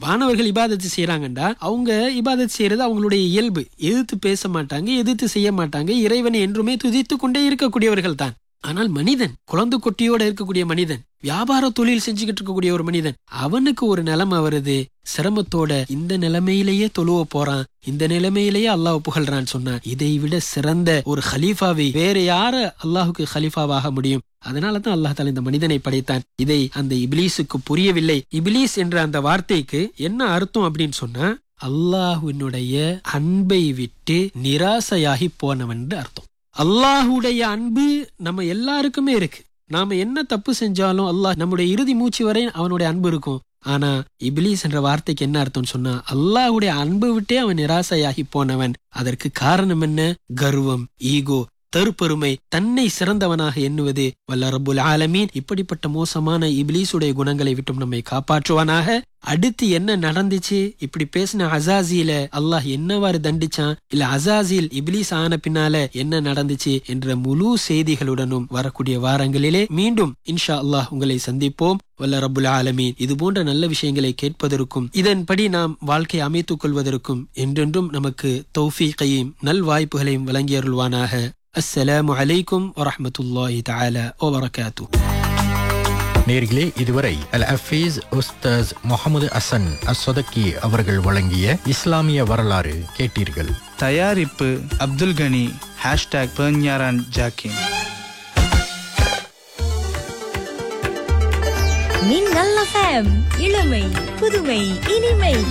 வானவர்கள் இபாதத்து செய்யறாங்கண்டா அவங்க இபாதத்து செய்யறது அவங்களுடைய இயல்பு. எதிர்த்து பேச மாட்டாங்க, எதிர்த்து செய்ய மாட்டாங்க. இறைவனை என்றுமே துதித்து கொண்டே இருக்கக்கூடியவர்கள் தான். ஆனால் மனிதன், குழந்தை கொட்டியோட இருக்கக்கூடிய மனிதன், வியாபார தொழில் செஞ்சுக்கிட்டு இருக்கக்கூடிய ஒரு மனிதன், அவனுக்கு ஒரு நிலைமை வருது, சிரமத்தோட இந்த நிலைமையிலேயே தொழுவ போறான், இந்த நிலைமையிலேயே அல்லாஹ் புகழ்றான்னு சொன்னா, இதை விட சிறந்த ஒரு ஹலீஃபாவை வேற யார அல்லாஹுக்கு ஹலீஃபாவாக முடியும்? அதனாலதான் அல்லாஹ் தஆலா இந்த மனிதனை படைத்தான். இதை அந்த இப்லீஸுக்கு புரியவில்லை. இப்லீஸ் என்ற அந்த வார்த்தைக்கு என்ன அர்த்தம் அப்படின்னு சொன்னா, அல்லாஹ்வினுடைய அன்பை விட்டு நிராசையாகி போனவன் அர்த்தம். அல்லாஹுடைய அன்பு நம்ம எல்லாருக்குமே இருக்கு. நாம என்ன தப்பு செஞ்சாலும் அல்லாஹ் நம்முடைய இறுதி மூச்சு வரை அவனுடைய அன்பு இருக்கும். ஆனா இப்லீஸ் என்ற வார்த்தைக்கு என்ன அர்த்தம் சொன்னா, அல்லாஹுடைய அன்பு விட்டே அவன் நிராசையாகி போனவன். அதற்கு காரணம் என்ன? கர்வம், ஈகோ, தற்பெருமை, தன்னை சிறந்தவனாக எண்ணுவது. வல்ல ரப்புல் ஆலமீன் இப்படிப்பட்ட மோசமான இப்லீஸுடைய குணங்களை விட்டும் நம்மை காப்பாற்றுவானாக. அடுத்து என்ன நடந்துச்சு? இப்படி பேசின அசாசில அல்லாஹ் என்னவாறு தண்டிச்சான், இல்ல அசாசில் இப்லீஸ் ஆன பின்னால என்ன நடந்துச்சு என்ற முழு செய்திகளுடனும் வரக்கூடிய வாரங்களிலே மீண்டும் இன்ஷா அல்லாஹ் உங்களை சந்திப்போம். வல்ல ரப்புல் ஆலமீன் இது போன்ற நல்ல விஷயங்களை கேட்பதற்கும் இதன்படி நாம் வாழ்க்கை அமைத்துக் கொள்வதற்கும் என்றென்றும் நமக்கு தௌஃபீகையும் நல் வாய்ப்புகளையும் வழங்கியருள்வானாக. அஸ்ஸலாமு அலைக்கும் வரஹ்மத்துல்லாஹி தஆலா வ பரகாத்துஹு. நேர்களே, இதுவரை அல் ஹஃபீஸ் உஸ்தாஸ் முகமது ஹசன் அஸ்ஸதகி அவர்கள் வழங்கிய இஸ்லாமிய வரலாறு கேட்டீர்கள். தயாரிப்பு அப்துல் கனி #பெர்ஞாரான் ஜாக்கின். மின்னல் FM, இளமை புதுமை இனிமை.